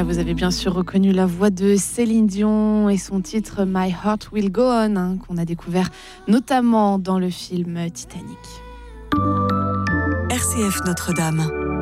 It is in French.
vous avez bien sûr reconnu la voix de Céline Dion et son titre My Heart Will Go On, qu'on a découvert notamment dans le film Titanic. RCF Notre-Dame.